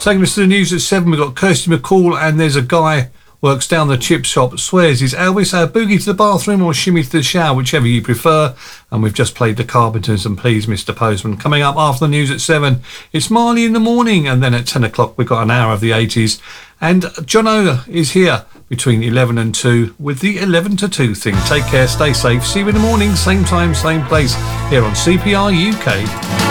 Taking us to the news at 7, we've got Kirsty McCall, and there's a guy works down the chip shop, swears he's Elvis. Boogie to the bathroom or shimmy to the shower, whichever you prefer. And we've just played the Carpenters and Please Mr. Postman. Coming up after the news at 7, it's Marley in the Morning, and then at 10 o'clock we've got an hour of the 80s. And John O is here between 11 and 2 with the 11 to 2 thing. Take care, stay safe, see you in the morning, same time, same place, here on CPR UK.